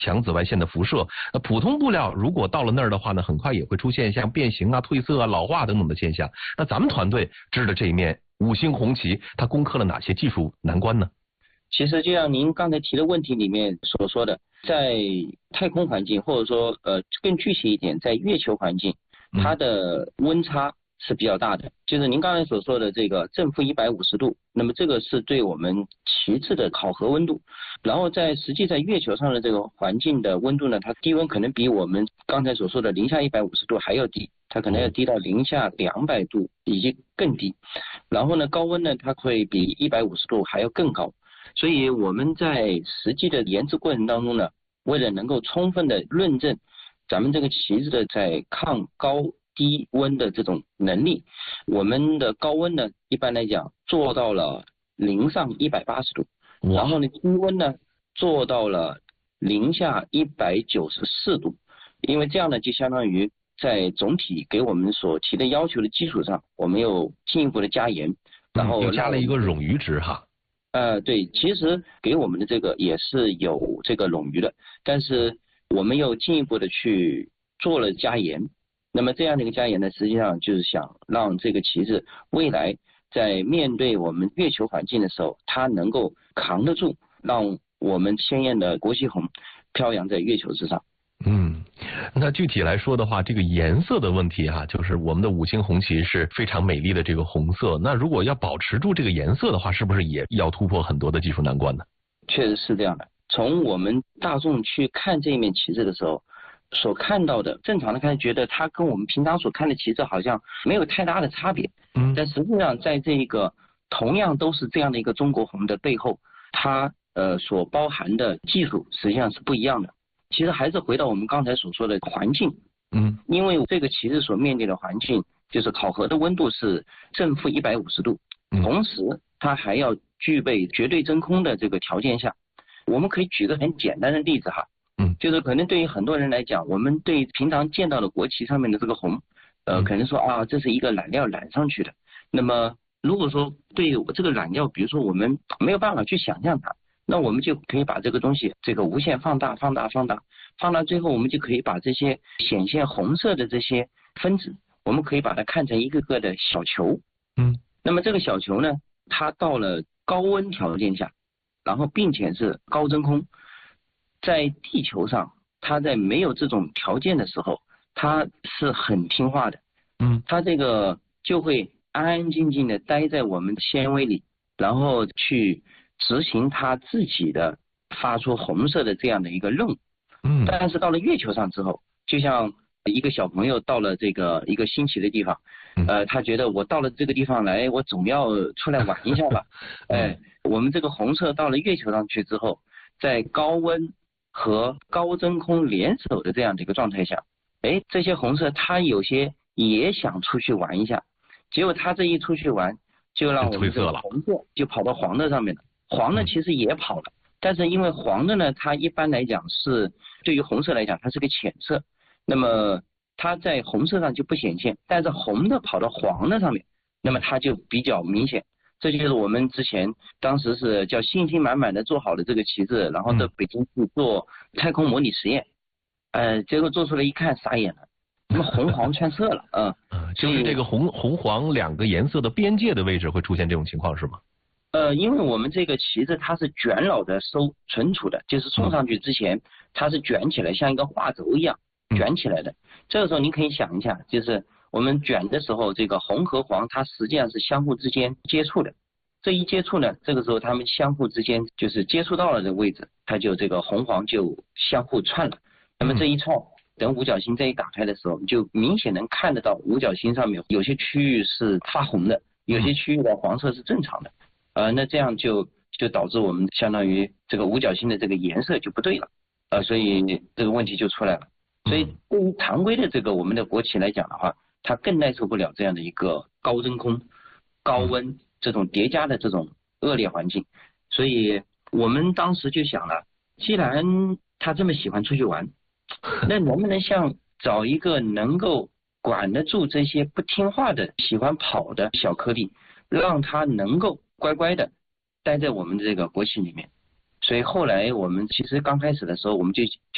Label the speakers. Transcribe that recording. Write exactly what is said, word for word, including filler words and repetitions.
Speaker 1: 强紫外线的辐射。那普通布料如果到了那儿的话呢，很快也会出现像变形啊、褪色啊、老化等等的现象。那咱们团队织的这一面五星红旗，它攻克了哪些技术难关呢？
Speaker 2: 其实就像您刚才提的问题里面所说的，在太空环境或者说呃更具体一点，在月球环境，它的温差是比较大的。就是您刚才所说的这个正负一百五十度，那么这个是对我们旗帜的考核温度。然后在实际在月球上的这个环境的温度呢，它低温可能比我们刚才所说的零下一百五十度还要低，它可能要低到零下两百度以及更低。然后呢，高温呢，它会比一百五十度还要更高。所以我们在实际的研制过程当中呢，为了能够充分的论证咱们这个旗子的在抗高低温的这种能力，我们的高温呢一般来讲做到了零上一百八十度，然后呢低温呢做到了零下一百九十四度，因为这样呢就相当于在总体给我们所提的要求的基础上，我们又进一步的加盐，然后、
Speaker 1: 嗯、又加了一个冗余值哈。
Speaker 2: 呃，对，其实给我们的这个也是有这个冗余的，但是我们又进一步的去做了加盐。那么这样的一个加盐呢，实际上就是想让这个旗帜未来在面对我们月球环境的时候，它能够扛得住，让我们鲜艳的国旗红飘扬在月球之上。
Speaker 1: 嗯，那具体来说的话，这个颜色的问题哈、啊，就是我们的五星红旗是非常美丽的这个红色，那如果要保持住这个颜色的话，是不是也要突破很多的技术难关呢？
Speaker 2: 确实是这样的。从我们大众去看这一面旗帜的时候，所看到的，正常的看觉得它跟我们平常所看的旗帜好像没有太大的差别。嗯，但实际上在这个同样都是这样的一个中国红的背后，它呃所包含的技术实际上是不一样的。其实还是回到我们刚才所说的环境，嗯，因为这个旗帜所面对的环境，就是考核的温度是正负一百五十度，同时它还要具备绝对真空的这个条件下，我们可以举个很简单的例子哈，嗯，就是可能对于很多人来讲，我们对平常见到的国旗上面的这个红，呃，可能说啊，这是一个染料染上去的。那么如果说对我这个染料，比如说我们没有办法去想象它。那我们就可以把这个东西这个无限放大放大放大放大，最后我们就可以把这些显现红色的这些分子，我们可以把它看成一个个的小球。嗯，那么这个小球呢，它到了高温条件下，然后并且是高真空，在地球上它在没有这种条件的时候，它是很听话的。嗯，它这个就会安安静静的待在我们纤维里，然后去执行它自己的发出红色的这样的一个任务。嗯，但是到了月球上之后，就像一个小朋友到了这个一个新奇的地方，呃，他觉得我到了这个地方来，我总要出来玩一下吧。哎，我们这个红色到了月球上去之后，在高温和高真空联手的这样的一个状态下，哎，这些红色它有些也想出去玩一下，结果它这一出去玩，就让我们这个红色就跑到黄的上面了。黄的其实也跑了，但是因为黄的呢，它一般来讲是对于红色来讲，它是个浅色，那么它在红色上就不显现，但是红的跑到黄的上面，那么它就比较明显。这就是我们之前当时是叫信心满满的做好了这个旗帜，然后到北京去做太空模拟实验，呃，结果做出来一看傻眼了，那么红黄串色了，嗯，
Speaker 1: 呃，就是这个红红黄两个颜色的边界的位置会出现这种情况是吗？
Speaker 2: 呃，因为我们这个旗子它是卷老的收存储的，就是冲上去之前它是卷起来，像一个画轴一样卷起来的。这个时候你可以想一下，就是我们卷的时候，这个红和黄它实际上是相互之间接触的。这一接触呢，这个时候它们相互之间就是接触到了的位置，它就这个红黄就相互串了。那么这一串，等五角星这一打开的时候，你就明显能看得到五角星上面有些区域是发红的，有些区域的黄色是正常的。呃，那这样就就导致我们相当于这个五角星的这个颜色就不对了，呃，所以这个问题就出来了。所以对于常规的这个我们的国旗来讲的话，它更耐受不了这样的一个高真空、高温这种叠加的这种恶劣环境。所以我们当时就想了，既然他这么喜欢出去玩，那能不能像找一个能够管得住这些不听话的、喜欢跑的小颗粒，让他能够乖乖的待在我们这个国旗里面。所以后来我们其实刚开始的时候，我们就就